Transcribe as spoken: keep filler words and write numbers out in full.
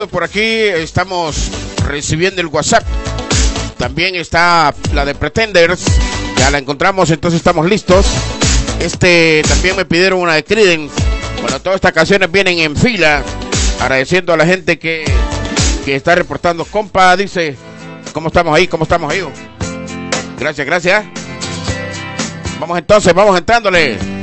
Por aquí estamos recibiendo el WhatsApp. También está la de Pretenders. Ya la encontramos, entonces estamos listos. Este, también me pidieron una de Creedence. Bueno, todas estas canciones vienen en fila. Agradeciendo a la gente que, que está reportando. Compa, dice, ¿cómo estamos ahí? ¿Cómo estamos ahí? Gracias, gracias. Vamos entonces, vamos entrándole.